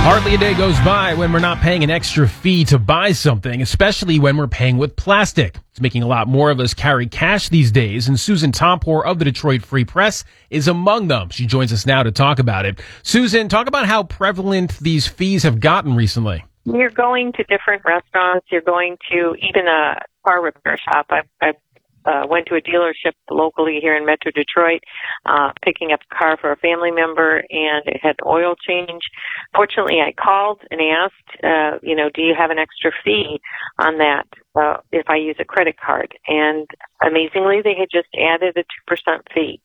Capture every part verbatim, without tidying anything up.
Hardly a day goes by when we're not paying an extra fee to buy something, especially when we're paying with plastic. It's making a lot more of us carry cash these days, and Susan Tompor of the Detroit Free Press is among them. She joins us now to talk about it. Susan, talk about how prevalent these fees have gotten recently. You're going to different restaurants. You're going to even a car repair shop. I've, I've Uh, went to a dealership locally here in Metro Detroit, uh, picking up a car for a family member, and it had oil change. Fortunately, I called and asked, uh, you know, do you have an extra fee on that uh, if I use a credit card? And amazingly, they had just added a two percent fee.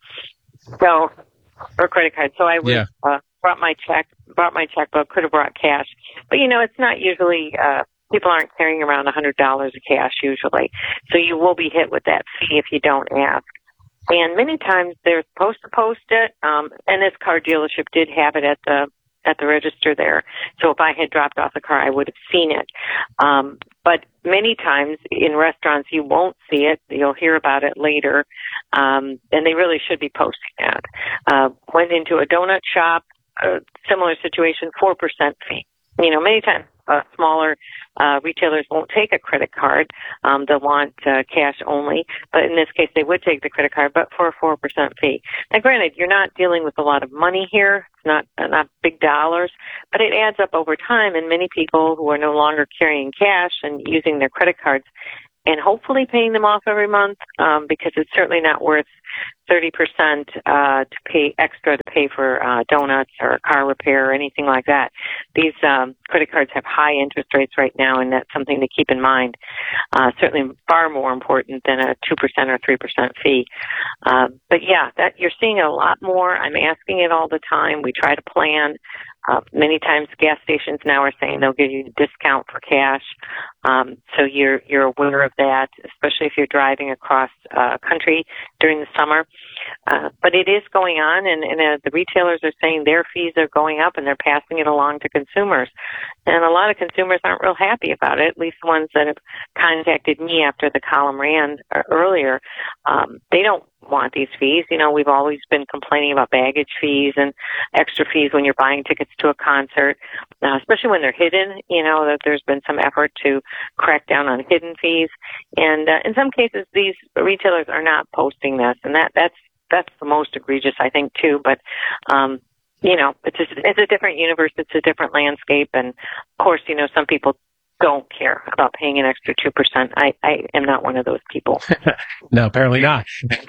So, or credit card. So I was, Yeah. uh, brought my check, brought my checkbook, could have brought cash. But, you know, it's not usually, uh, people aren't carrying around one hundred dollars of cash usually. So you will be hit with that fee if you don't ask. And many times they're supposed to post it. Um, and this car dealership did have it at the, at the register there. So if I had dropped off the car, I would have seen it. Um, but many times in restaurants, you won't see it. You'll hear about it later. Um, and they really should be posting that. Uh, went into a donut shop, a similar situation, four percent fee. You know, many times uh, smaller uh, retailers won't take a credit card. Um, they'll want uh, cash only. But in this case, they would take the credit card, but for a four percent fee. Now, granted, you're not dealing with a lot of money here. It's not, uh, not big dollars, but it adds up over time. And many people who are no longer carrying cash and using their credit cards and hopefully paying them off every month, um, because it's certainly not worth thirty percent uh, to pay extra to pay for uh, donuts or car repair or anything like that. These um, credit cards have high interest rates right now, and that's something to keep in mind. Uh, certainly far more important than a two percent or three percent fee. Uh, but yeah, that you're seeing a lot more. I'm asking it all the time. We try to plan. Uh, many times gas stations now are saying they'll give you a discount for cash. Um, so you're, you're aware of that, especially if you're driving across, uh, country during the summer. Uh, but it is going on, and, and uh, the retailers are saying their fees are going up and they're passing it along to consumers. And a lot of consumers aren't real happy about it, at least the ones that have contacted me after the column ran uh, earlier. Um, they don't want these fees. You know, we've always been complaining about baggage fees and extra fees when you're buying tickets to a concert, uh, especially when they're hidden. You know, that there's been some effort to crack down on hidden fees. And uh, in some cases, these retailers are not posting this, and that that's that's the most egregious, I think, too. But um, you know, it's a, it's a different universe. It's a different landscape, and of course, you know, some people don't care about paying an extra two percent. I, I am not one of those people. No, apparently not.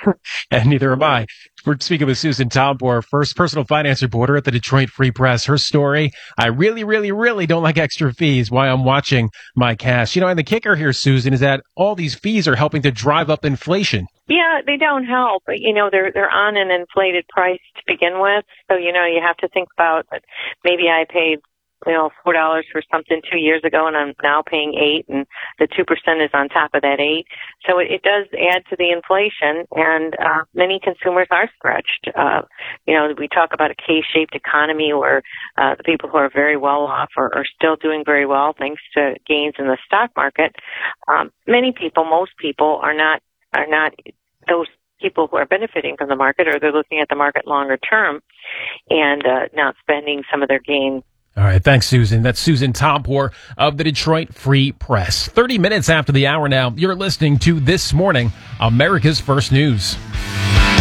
And neither am I. We're speaking with Susan Tompor, first personal finance reporter at the Detroit Free Press. Her story, I really, really, really don't like extra fees, why I'm watching my cash. You know, and the kicker here, Susan, is that all these fees are helping to drive up inflation. Yeah, they don't help. But, you know, they're they're on an inflated price to begin with. So, you know, you have to think about maybe I paid you know, four dollars for something two years ago, and I'm now paying eight, and the two percent is on top of that eight. So it, it does add to the inflation, and uh, many consumers are stretched. Uh, you know, we talk about a K-shaped economy where uh, the people who are very well off are, are still doing very well thanks to gains in the stock market. Um, many people, most people, are not are not those people who are benefiting from the market, or they're looking at the market longer term and uh, not spending some of their gain. All right. Thanks, Susan. That's Susan Tompor of the Detroit Free Press. thirty minutes after the hour now, you're listening to This Morning, America's First News.